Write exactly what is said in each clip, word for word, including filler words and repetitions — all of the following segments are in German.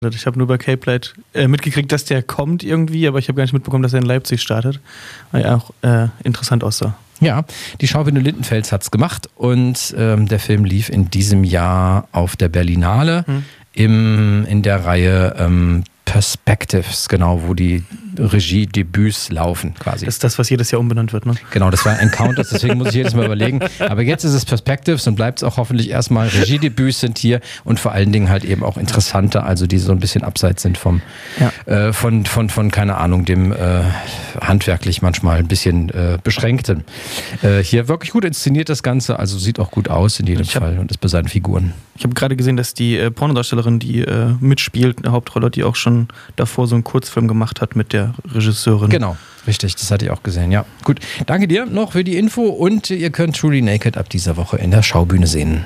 Ich habe nur bei Cape Light äh, mitgekriegt, dass der kommt irgendwie, aber ich habe gar nicht mitbekommen, dass er in Leipzig startet. Weil er auch äh, interessant aussah. Ja, die Schaubühne Lindenfels hat's gemacht und ähm, der Film lief in diesem Jahr auf der Berlinale hm. im, in der Reihe ähm, Perspectives, genau, wo die Regiedebüts laufen quasi. Das ist das, was jedes Jahr umbenannt wird, ne? Genau, das war Encounters, deswegen muss ich jedes Mal überlegen. Aber jetzt ist es Perspectives und bleibt es auch hoffentlich erstmal. Regiedebüts sind hier und vor allen Dingen halt eben auch interessante, also die so ein bisschen abseits sind vom, ja. äh, von, von, von, keine Ahnung, dem äh, handwerklich manchmal ein bisschen äh, beschränkten. Äh, hier wirklich gut inszeniert das Ganze, also sieht auch gut aus in jedem hab, Fall und ist bei seinen Figuren. Ich habe gerade gesehen, dass die äh, Pornodarstellerin, die äh, mitspielt, eine Hauptrolle, die auch schon davor so einen Kurzfilm gemacht hat mit der Regisseurin. Genau, richtig, das hatte ich auch gesehen, ja. Gut, danke dir noch für die Info und ihr könnt Truly Naked ab dieser Woche in der Schaubühne sehen.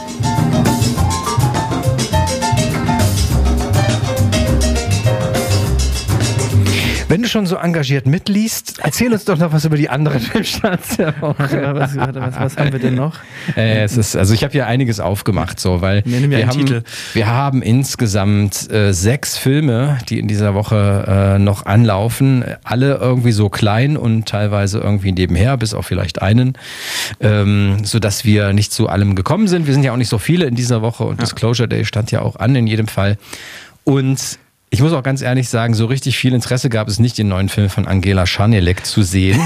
Wenn du schon so engagiert mitliest, erzähl uns doch noch was über die anderen Filmstarts der Woche. was, was, was haben wir denn noch? Äh, es ist, also ich habe hier einiges aufgemacht, so, weil wir, wir, haben, Titel. wir haben insgesamt äh, sechs Filme, die in dieser Woche äh, noch anlaufen. Alle irgendwie so klein und teilweise irgendwie nebenher, bis auf vielleicht einen, ähm, sodass wir nicht zu allem gekommen sind. Wir sind ja auch nicht so viele in dieser Woche und ja. Disclosure Day stand ja auch an in jedem Fall. Und ich muss auch ganz ehrlich sagen, so richtig viel Interesse gab es nicht, den neuen Film von Angela Schanelek zu sehen.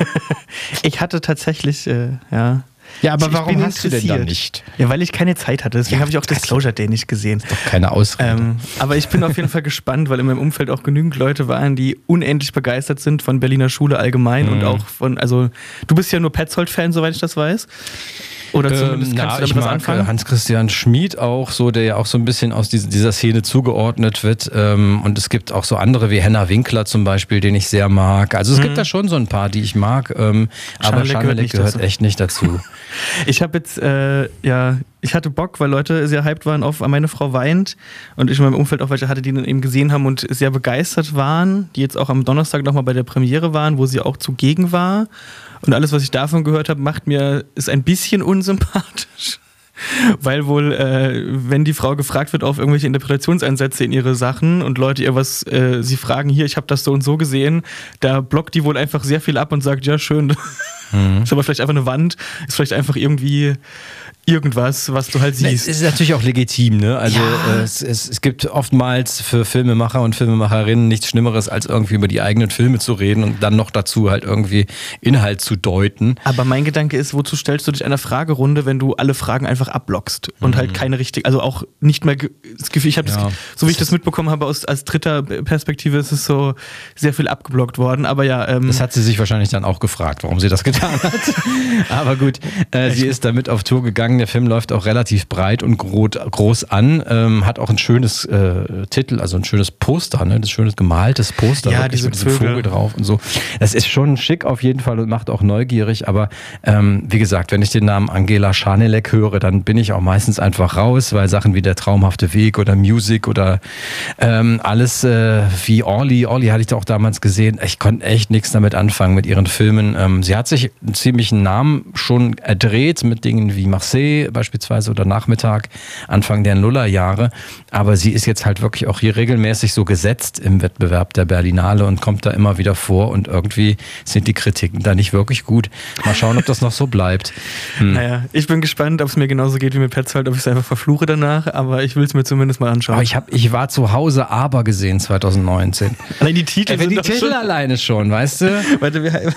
Ich hatte tatsächlich, äh, ja... Ja, aber ich warum hast du denn dann nicht? Ja, weil ich keine Zeit hatte. Deswegen ja, habe ich auch Disclosure Day nicht gesehen. Doch keine Ausrede. Ähm, aber ich bin auf jeden Fall gespannt, weil in meinem Umfeld auch genügend Leute waren, die unendlich begeistert sind von Berliner Schule allgemein mhm. und auch von, also du bist ja nur Petzold-Fan, soweit ich das weiß. Oder zumindest ähm, kannst na, du damit ich was mag anfangen? Hans-Christian Schmid auch so, der ja auch so ein bisschen aus dieser, dieser Szene zugeordnet wird. Ähm, und es gibt auch so andere wie Henna Winkler zum Beispiel, den ich sehr mag. Also es mhm. gibt da schon so ein paar, die ich mag. Ähm, aber Schanelek gehört, gehört echt nicht dazu. Ich habe jetzt, äh, ja, ich hatte Bock, weil Leute sehr hyped waren auf Meine Frau weint und ich in meinem Umfeld auch welche hatte, die dann eben gesehen haben und sehr begeistert waren, die jetzt auch am Donnerstag nochmal bei der Premiere waren, wo sie auch zugegen war. Und alles, was ich davon gehört habe, macht mir, ist ein bisschen unsympathisch. Weil wohl, äh, wenn die Frau gefragt wird auf irgendwelche Interpretationseinsätze in ihre Sachen und Leute ihr was, äh, sie fragen, hier, ich habe das so und so gesehen, da blockt die wohl einfach sehr viel ab und sagt, ja, schön. Mhm. Ist aber vielleicht einfach eine Wand, ist vielleicht einfach irgendwie irgendwas, was du halt siehst. Es ist natürlich auch legitim, ne? Also ja. äh, es, es, es gibt oftmals für Filmemacher und Filmemacherinnen nichts Schlimmeres, als irgendwie über die eigenen Filme zu reden und dann noch dazu halt irgendwie Inhalt zu deuten. Aber mein Gedanke ist, wozu stellst du dich einer Fragerunde, wenn du alle Fragen einfach abblockst und mhm. halt keine richtige, also auch nicht mehr das Gefühl, ich habe ja. das, so wie ich das mitbekommen habe aus als dritter Perspektive, ist es so sehr viel abgeblockt worden, aber ja. Ähm, das hat sie sich wahrscheinlich dann auch gefragt, warum sie das getan hat. Aber gut, äh, sie ist damit auf Tour gegangen. Der Film läuft auch relativ breit und groß an, ähm, hat auch ein schönes äh, Titel, also ein schönes Poster, ne? Das schönes gemaltes Poster, ja, diese mit diesem Vogel drauf und so. Das ist schon schick auf jeden Fall und macht auch neugierig, aber ähm, wie gesagt, wenn ich den Namen Angela Schanelek höre, dann bin ich auch meistens einfach raus, weil Sachen wie Der traumhafte Weg oder Music oder ähm, alles äh, wie Orly, Orly hatte ich da auch damals gesehen, ich konnte echt nichts damit anfangen mit ihren Filmen. Ähm, sie hat sich einen ziemlichen Namen schon erdreht mit Dingen wie Marseille beispielsweise oder Nachmittag, Anfang der Nullerjahre. Aber sie ist jetzt halt wirklich auch hier regelmäßig so gesetzt im Wettbewerb der Berlinale und kommt da immer wieder vor und irgendwie sind die Kritiken da nicht wirklich gut. Mal schauen, ob das noch so bleibt. Hm. Naja, ich bin gespannt, ob es mir genauso geht wie mit Petzold, ob ich es einfach verfluche danach, aber ich will es mir zumindest mal anschauen. Aber ich, hab, ich war zu Hause aber gesehen zwanzig neunzehn. Allein die Titel äh, sind die doch Titel schon alleine schon, weißt du? Warte, wir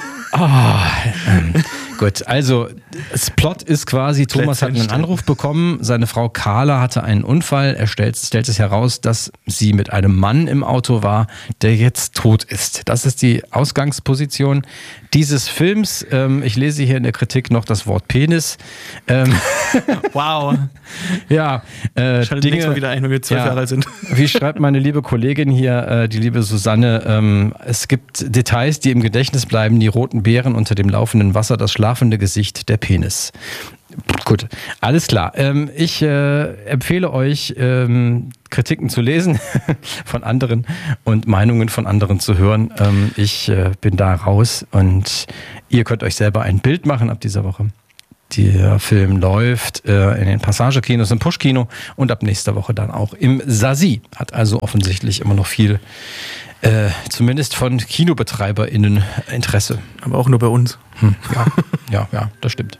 oh, ähm, gut, also das Plot ist quasi, Thomas hat einen Anruf bekommen, seine Frau Carla hatte einen Unfall, er stellt, stellt sich heraus, dass sie mit einem Mann im Auto war, der jetzt tot ist. Das ist die Ausgangsposition dieses Films. Ähm, ich lese hier in der Kritik noch das Wort Penis. Ähm, wow. Ja, äh, Schaltet Dinge, Mal wieder ein, wenn wir zwölf ja, Jahre alt sind. Wie schreibt meine liebe Kollegin hier, äh, die liebe Susanne, ähm, es gibt Details, die im Gedächtnis bleiben, die roten Beeren unter dem laufenden Wasser, das schlafende Gesicht, der Penis. Gut, alles klar. Ähm, ich äh, empfehle euch, ähm, Kritiken zu lesen von anderen und Meinungen von anderen zu hören. Ähm, ich äh, bin da raus und ihr könnt euch selber ein Bild machen ab dieser Woche. Der Film läuft äh, in den Passagekinos, im Push-Kino und ab nächster Woche dann auch im Sasi. Hat also offensichtlich immer noch viel, äh, zumindest von KinobetreiberInnen, Interesse. Aber auch nur bei uns. Hm, ja, ja, ja, das stimmt.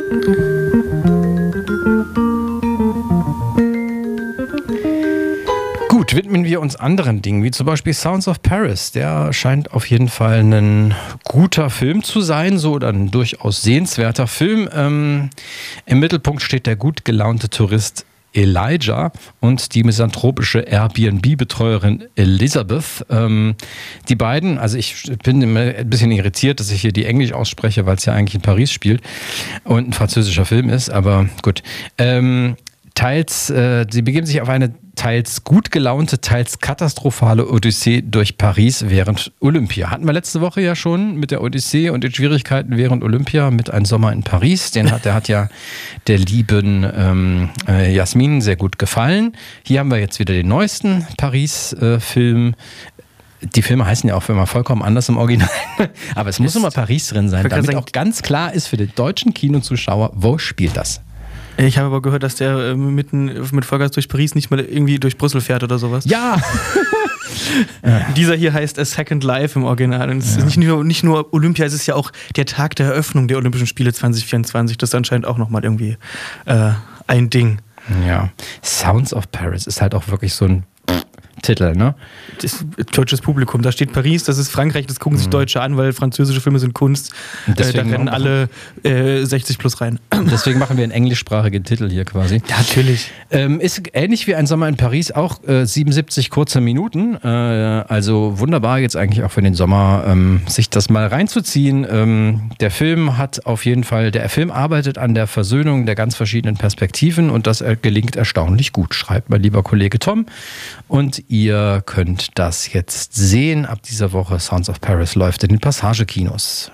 Gut, widmen wir uns anderen Dingen, wie zum Beispiel Sounds of Paris. Der scheint auf jeden Fall ein guter Film zu sein, so oder ein durchaus sehenswerter Film. Ähm, im Mittelpunkt steht der gut gelaunte Tourist Elijah und die misanthropische Airbnb-Betreuerin Elizabeth. Ähm, die beiden, also ich bin immer ein bisschen irritiert, dass ich hier die Englisch ausspreche, weil es ja eigentlich in Paris spielt und ein französischer Film ist, aber gut. Ähm, teils, äh, sie begeben sich auf eine teils gut gelaunte, teils katastrophale Odyssee durch Paris während Olympia. Hatten wir letzte Woche ja schon mit der Odyssee und den Schwierigkeiten während Olympia mit Ein Sommer in Paris. Den hat, der hat ja der lieben ähm, äh, Jasmin sehr gut gefallen. Hier haben wir jetzt wieder den neuesten Paris-Film. Äh, Die Filme heißen ja auch immer vollkommen anders im Original. Aber es muss immer Paris drin sein, damit auch ganz klar ist für den deutschen Kinozuschauer, wo spielt das? Ich habe aber gehört, dass der äh, mitten mit Vollgas durch Paris nicht mal irgendwie durch Brüssel fährt oder sowas. Ja! Dieser hier heißt A Second Life im Original. Und es ja. ist nicht nur, nicht nur Olympia, es ist ja auch der Tag der Eröffnung der Olympischen Spiele zwanzig vierundzwanzig. Das ist anscheinend auch nochmal irgendwie äh, ein Ding. Ja. Sounds of Paris ist halt auch wirklich so ein Titel, ne? Das deutsches Publikum, da steht Paris, das ist Frankreich, das gucken sich mhm. Deutsche an, weil französische Filme sind Kunst. Äh, da rennen alle äh, sechzig plus rein. Deswegen machen wir einen englischsprachigen Titel hier quasi. Ja, natürlich. Ähm, ist ähnlich wie Ein Sommer in Paris, auch äh, siebenundsiebzig kurze Minuten. Äh, also wunderbar jetzt eigentlich auch für den Sommer, ähm, sich das mal reinzuziehen. Ähm, der Film hat auf jeden Fall, der Film arbeitet an der Versöhnung der ganz verschiedenen Perspektiven und das gelingt erstaunlich gut, schreibt mein lieber Kollege Tom. Und ihr könnt das jetzt sehen. Ab dieser Woche Sounds of Paris läuft in den Passagekinos.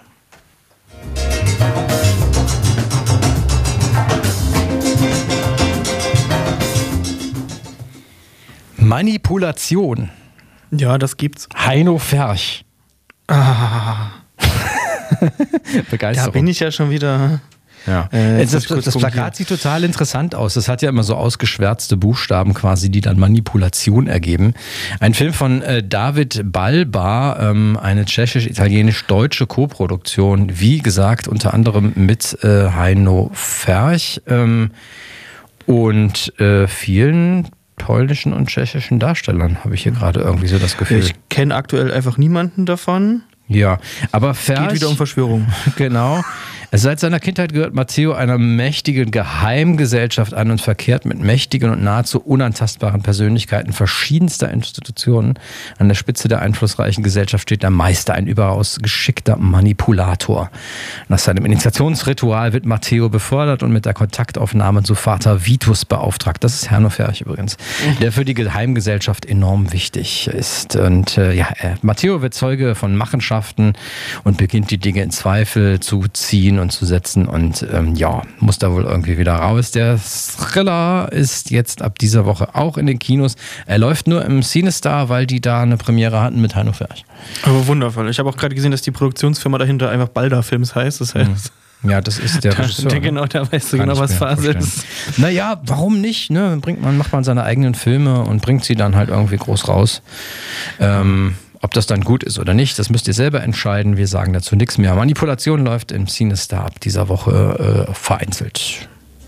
Manipulation. Ja, das gibt's. Heino Ferch. Ah. Begeisterung. Da bin ich ja schon wieder... Ja. Äh, das, das, das Plakat sieht total interessant aus. Das hat ja immer so ausgeschwärzte Buchstaben quasi, die dann Manipulation ergeben. Ein Film von äh, David Balba, ähm, eine tschechisch-italienisch-deutsche Koproduktion. Wie gesagt, unter anderem mit äh, Heino Ferch ähm, und äh, vielen polnischen und tschechischen Darstellern, habe ich hier gerade irgendwie so das Gefühl. Ich kenne aktuell einfach niemanden davon. Ja, aber Ferch... Geht wieder um Verschwörung. Genau. Seit seiner Kindheit gehört Matteo einer mächtigen Geheimgesellschaft an und verkehrt mit mächtigen und nahezu unantastbaren Persönlichkeiten verschiedenster Institutionen. An der Spitze der einflussreichen Gesellschaft steht der Meister, ein überaus geschickter Manipulator. Nach seinem Initiationsritual wird Matteo befördert und mit der Kontaktaufnahme zu Vater Vitus beauftragt. Das ist Heino Ferch übrigens, der für die Geheimgesellschaft enorm wichtig ist. Und äh, ja, äh, Matteo wird Zeuge von Machenschaften und beginnt die Dinge in Zweifel zu ziehen und zu setzen und ähm, ja, muss da wohl irgendwie wieder raus. Der Thriller ist jetzt ab dieser Woche auch in den Kinos. Er läuft nur im CineStar, weil die da eine Premiere hatten mit Heino Ferch. Aber wundervoll. Ich habe auch gerade gesehen, dass die Produktionsfirma dahinter einfach Balda Films heißt. Das heißt... Ja, das ist der Regisseur. Der, genau, da weißt du genau, was Phase ist. Naja, warum nicht? Ne? Bringt man, macht man seine eigenen Filme und bringt sie dann halt irgendwie groß raus. Ähm, ob das dann gut ist oder nicht, das müsst ihr selber entscheiden. Wir sagen dazu nichts mehr. Manipulation läuft im CineStar ab dieser Woche äh, vereinzelt.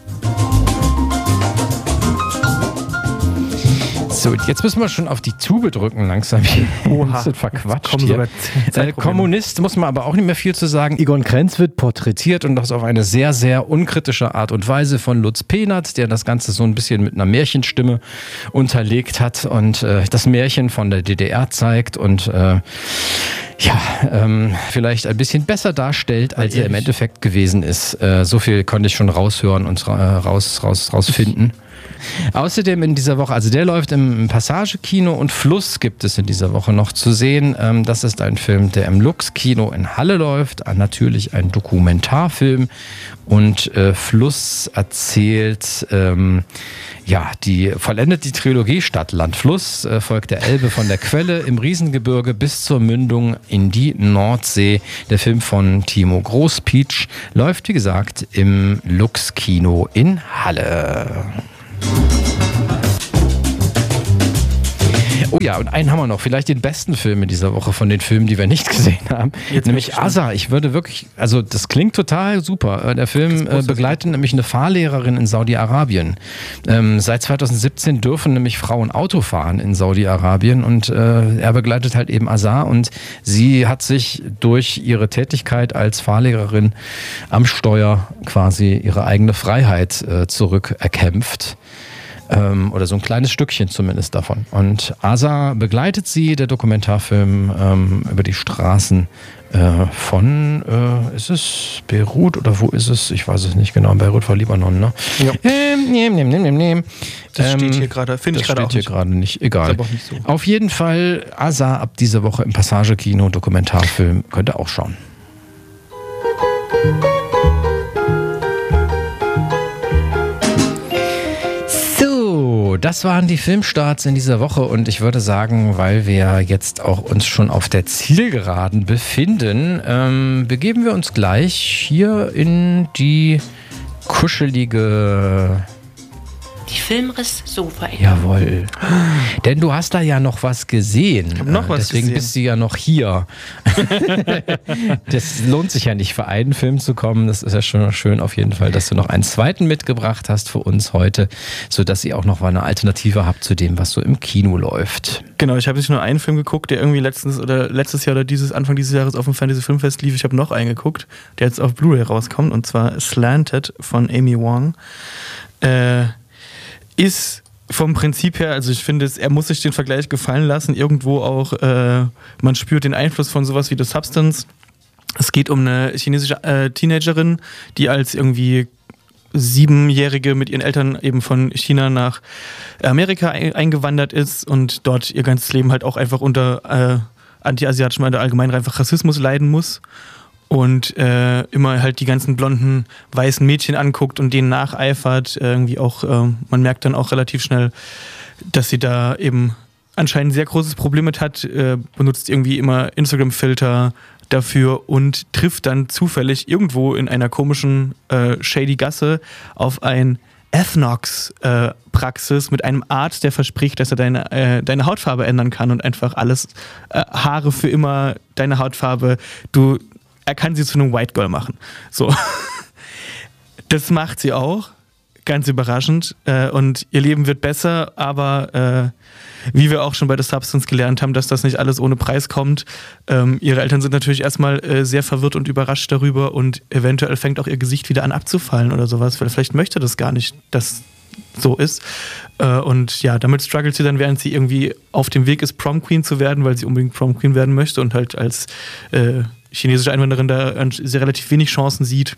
So, jetzt müssen wir schon auf die Tube drücken langsam. Oha, sind verquatscht hier. Äh, Kommunist muss man aber auch nicht mehr viel zu sagen. Egon Krenz wird porträtiert und das auf eine sehr, sehr unkritische Art und Weise von Lutz Pehnert, der das Ganze so ein bisschen mit einer Märchenstimme unterlegt hat und äh, das Märchen von der D D R zeigt und äh, ja, ähm, vielleicht ein bisschen besser darstellt, als er im Endeffekt gewesen ist. Äh, so viel konnte ich schon raushören und ra- raus, raus, rausfinden. Außerdem in dieser Woche, also der läuft im Passage-Kino und Fluss gibt es in dieser Woche noch zu sehen. Ähm, das ist ein Film, der im Lux-Kino in Halle läuft. Äh, natürlich ein Dokumentarfilm. Und äh, Fluss erzählt, ähm, ja, die vollendet die Trilogie Stadt, Land, Fluss, äh, folgt der Elbe von der Quelle im Riesengebirge bis zur Mündung in die Nordsee. Der Film von Timo Großpietsch läuft, wie gesagt, im Lux-Kino in Halle. Oh ja, und einen haben wir noch, vielleicht den besten Film in dieser Woche von den Filmen, die wir nicht gesehen haben, Jetzt nämlich Asa. Ich würde wirklich, also das klingt total super. Der Film äh, begleitet nämlich eine Fahrlehrerin in Saudi-Arabien. Ähm, seit zweitausendsiebzehn dürfen nämlich Frauen Auto fahren in Saudi-Arabien und äh, er begleitet halt eben Asa und sie hat sich durch ihre Tätigkeit als Fahrlehrerin am Steuer quasi ihre eigene Freiheit äh, zurückerkämpft. Oder so ein kleines Stückchen zumindest davon. Und Asa begleitet sie, der Dokumentarfilm, ähm, über die Straßen äh, von, äh, ist es Beirut oder wo ist es? Ich weiß es nicht genau. Beirut war Libanon, ne? Ja. Ähm, nehm, nehm, nehm, nehm. Das ähm, steht hier gerade, finde ich gerade auch nicht. Das steht hier gerade nicht, egal. Auch nicht so. Auf jeden Fall Asa ab dieser Woche im Passage-Kino, Dokumentarfilm, könnt ihr auch schauen. Das waren die Filmstarts in dieser Woche und ich würde sagen, weil wir jetzt auch uns schon auf der Zielgeraden befinden, ähm, begeben wir uns gleich hier in die kuschelige... Die Filmriss-Sofa-Ecke. Jawohl. Denn du hast da ja noch was gesehen. Ich hab noch was Deswegen gesehen. bist du ja noch hier. Das lohnt sich ja nicht, für einen Film zu kommen. Das ist ja schon schön auf jeden Fall, dass du noch einen zweiten mitgebracht hast für uns heute, sodass ihr auch noch mal eine Alternative habt zu dem, was so im Kino läuft. Genau, ich habe nicht nur einen Film geguckt, der irgendwie letztens oder letztes Jahr oder dieses Anfang dieses Jahres auf dem Fantasy Filmfest lief. Ich habe noch einen geguckt, der jetzt auf Blu-ray rauskommt, und zwar Slanted von Amy Wong. Äh, ist vom Prinzip her, also ich finde, er muss sich den Vergleich gefallen lassen, irgendwo auch, äh, man spürt den Einfluss von sowas wie The Substance. Es geht um eine chinesische äh, Teenagerin, die als irgendwie Siebenjährige mit ihren Eltern eben von China nach Amerika ein- eingewandert ist und dort ihr ganzes Leben halt auch einfach unter äh, anti-asiatischem oder allgemein einfach Rassismus leiden muss. Und äh, immer halt die ganzen blonden, weißen Mädchen anguckt und denen nacheifert. Irgendwie auch, äh, man merkt dann auch relativ schnell, dass sie da eben anscheinend ein sehr großes Problem mit hat, äh, benutzt irgendwie immer Instagram-Filter dafür und trifft dann zufällig irgendwo in einer komischen, äh, shady Gasse auf ein Ethnox-Praxis äh, mit einem Arzt, der verspricht, dass er deine, äh, deine Hautfarbe ändern kann und einfach alles, äh, Haare für immer, deine Hautfarbe, du... Er kann sie zu einem White Girl machen. So. Das macht sie auch. Ganz überraschend. Und ihr Leben wird besser, aber äh, wie wir auch schon bei The Substance gelernt haben, dass das nicht alles ohne Preis kommt. Ähm, ihre Eltern sind natürlich erstmal äh, sehr verwirrt und überrascht darüber und eventuell fängt auch ihr Gesicht wieder an abzufallen oder sowas, weil vielleicht möchte das gar nicht, dass so ist. Äh, und ja, damit struggelt sie dann, während sie irgendwie auf dem Weg ist, Prom Queen zu werden, weil sie unbedingt Prom Queen werden möchte und halt als äh, chinesische Einwanderin da sehr relativ wenig Chancen sieht,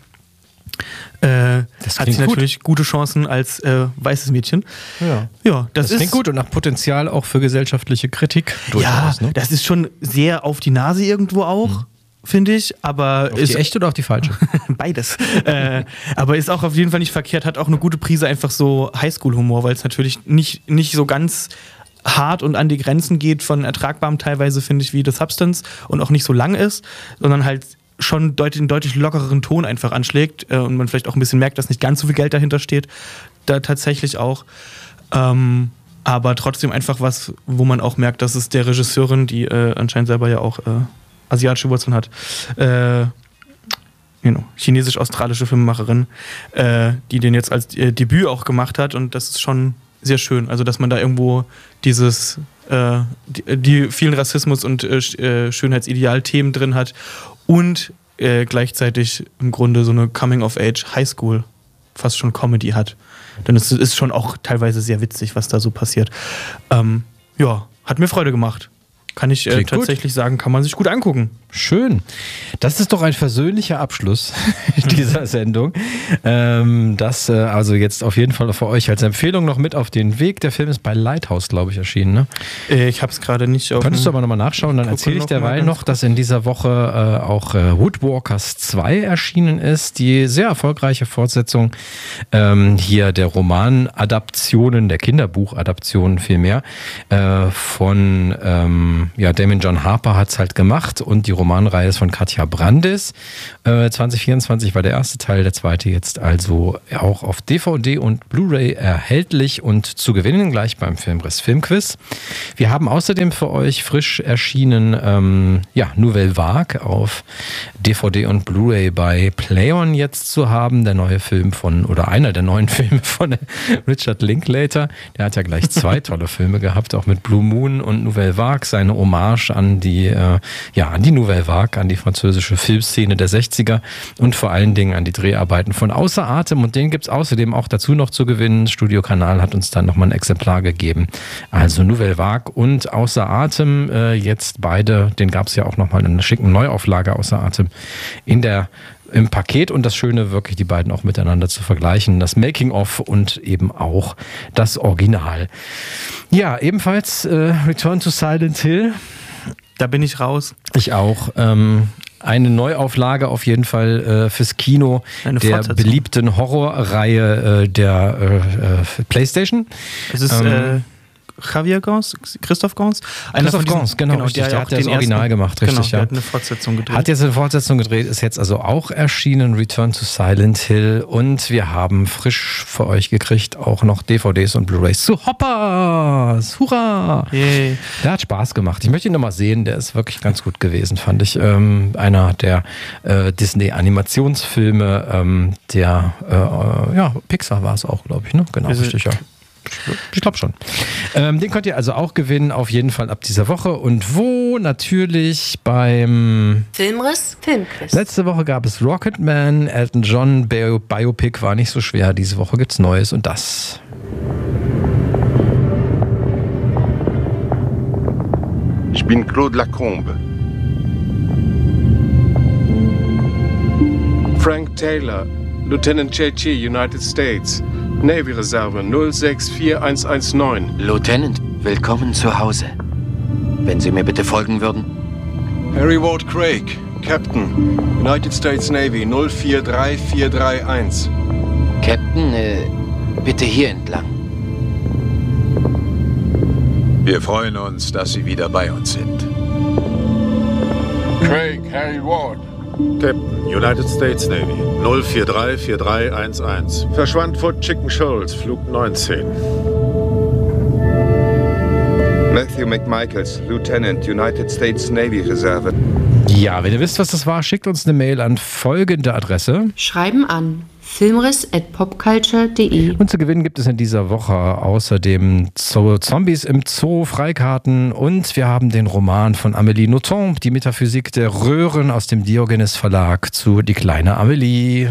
äh, hat sie natürlich gut. gute Chancen als äh, weißes Mädchen. Ja, ja das, das ist klingt gut und nach Potenzial auch für gesellschaftliche Kritik. Ja, ne? Das ist schon sehr auf die Nase irgendwo auch, mhm. finde ich. Aber auf ist die echte oder auf die falsche? Beides. äh, aber ist auch auf jeden Fall nicht verkehrt, hat auch eine gute Prise einfach so Highschool-Humor, weil es natürlich nicht, nicht so ganz hart und an die Grenzen geht von ertragbarem teilweise, finde ich, wie The Substance und auch nicht so lang ist, sondern halt schon deutlich, einen deutlich lockereren Ton einfach anschlägt äh, und man vielleicht auch ein bisschen merkt, dass nicht ganz so viel Geld dahinter steht, da tatsächlich auch. Ähm, aber trotzdem einfach was, wo man auch merkt, dass es der Regisseurin, die äh, anscheinend selber ja auch äh, asiatische Wurzeln hat, äh, genau, chinesisch-australische Filmemacherin, äh, die den jetzt als äh, Debüt auch gemacht hat und das ist schon sehr schön, also dass man da irgendwo dieses, äh, die, die vielen Rassismus- und äh, Schönheitsideal-Themen drin hat und äh, gleichzeitig im Grunde so eine Coming-of-Age-Highschool, fast schon Comedy hat. Denn es ist schon auch teilweise sehr witzig, was da so passiert. Ähm, ja, hat mir Freude gemacht. Kann ich äh, tatsächlich gut. sagen, kann man sich gut angucken. Schön. Das ist doch ein versöhnlicher Abschluss dieser Sendung. Ähm, das äh, also jetzt auf jeden Fall für euch als Empfehlung noch mit auf den Weg. Der Film ist bei Lighthouse, glaube ich, erschienen. Ne? Äh, ich habe es gerade nicht auf. Könntest du aber nochmal nachschauen. Dann erzähle ich derweil noch, dass in dieser Woche äh, auch äh, Woodwalkers zwei erschienen ist. Die sehr erfolgreiche Fortsetzung ähm, hier der Romanadaptionen, der Kinderbuchadaptionen vielmehr äh, von ähm, ja, Damon John Harper hat es halt gemacht und die Romanreihe ist von Katja Brandis. Äh, zwanzig vierundzwanzig war der erste Teil, der zweite jetzt also auch auf D V D und Blu-ray erhältlich und zu gewinnen gleich beim Filmriss Filmquiz. Wir haben außerdem für euch frisch erschienen ähm, ja, Nouvelle Vague auf D V D und Blu-ray bei Play-On jetzt zu haben. Der neue Film von, oder einer der neuen Filme von Richard Linklater. Der hat ja gleich zwei tolle Filme gehabt, auch mit Blue Moon und Nouvelle Vague. Seine Hommage an die, äh, ja, an die Nouvelle Vague, an die französische Filmszene der sechziger und vor allen Dingen an die Dreharbeiten von Außer Atem. Und den gibt es außerdem auch dazu noch zu gewinnen. Studio Kanal hat uns dann nochmal ein Exemplar gegeben. Also Nouvelle Vague und Außer Atem, äh, jetzt beide, den gab es ja auch nochmal in einer schicken Neuauflage Außer Atem in der im Paket und das Schöne, wirklich die beiden auch miteinander zu vergleichen. Das Making-of und eben auch das Original. Ja, ebenfalls äh, Return to Silent Hill. Da bin ich raus. Ich auch. Ähm, eine Neuauflage auf jeden Fall äh, fürs Kino eine der beliebten Horrorreihe äh, der äh, äh, PlayStation. Es ist ähm, äh Javier Gans, Christoph Gans. Christoph Gans, genau, genau, richtig. Der, der hat das Original ersten, gemacht, richtig. Genau, der ja. hat eine Fortsetzung gedreht. Hat jetzt eine Fortsetzung gedreht, ist jetzt also auch erschienen, Return to Silent Hill. Und wir haben frisch für euch gekriegt auch noch D V Ds und Blu-rays zu Hoppers. Hurra! Yay. Der hat Spaß gemacht. Ich möchte ihn nochmal sehen, der ist wirklich ganz gut gewesen, fand ich. Ähm, einer der äh, Disney-Animationsfilme, ähm, der, äh, ja, Pixar war es auch, glaube ich, ne? Genau, wir richtig, ja. Ich glaube schon. Ähm, den könnt ihr also auch gewinnen, auf jeden Fall ab dieser Woche. Und wo? Natürlich beim Filmriss Filmquiz. Letzte Woche gab es Rocketman, Elton John, Bio- Biopic war nicht so schwer. Diese Woche gibt's Neues und das. Ich bin Claude Lacombe. Frank Taylor, Lieutenant J G, United States. Navy-Reserve null sechs vier eins eins neun. Lieutenant, willkommen zu Hause. Wenn Sie mir bitte folgen würden. Harry Ward Craig, Captain, United States Navy null vier drei vier drei eins. Captain, äh, bitte hier entlang. Wir freuen uns, dass Sie wieder bei uns sind. Craig, Harry Ward. Captain, United States Navy, null vier drei vier drei eins eins. Verschwand vor Chicken Shoals, Flug neunzehn. Matthew McMichaels, Lieutenant, United States Navy Reserve. Ja, wenn ihr wisst, was das war, schickt uns eine Mail an folgende Adresse. Schreiben an filmriss at popculture punkt de. Und zu gewinnen gibt es in dieser Woche außerdem Zo- Zombies im Zoo, Freikarten und wir haben den Roman von Amélie Nothomb, die Metaphysik der Röhren aus dem Diogenes Verlag zu Die kleine Amélie.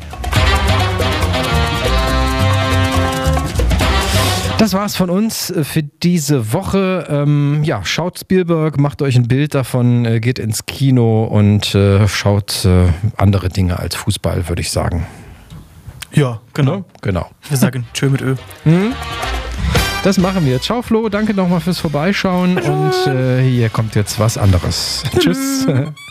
Das war's von uns für diese Woche. Ähm, ja, schaut Spielberg, macht euch ein Bild davon, äh, geht ins Kino und äh, schaut äh, andere Dinge als Fußball, würde ich sagen. Ja, genau. Ja, genau. Wir sagen Tschö mit Ö. Mhm. Das machen wir. Ciao Flo, danke nochmal fürs Vorbeischauen und äh, hier kommt jetzt was anderes. Tschüss.